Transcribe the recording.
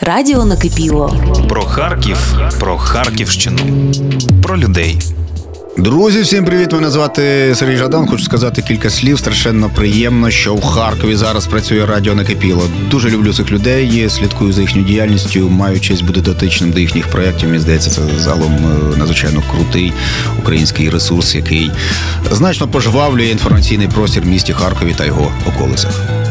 Радіо накипіло. Про Харків, про Харківщину, про людей. Друзі, всім привіт! Мене звати Сергій Жадан. Хочу сказати кілька слів. Страшенно приємно, що в Харкові зараз працює радіо «Накипіло». Дуже люблю цих людей, слідкую за їхньою діяльністю, маю честь бути дотичним до їхніх проєктів. Мені здається, це загалом надзвичайно крутий український ресурс, який значно пожвавлює інформаційний простір в місті Харкові та його околицях.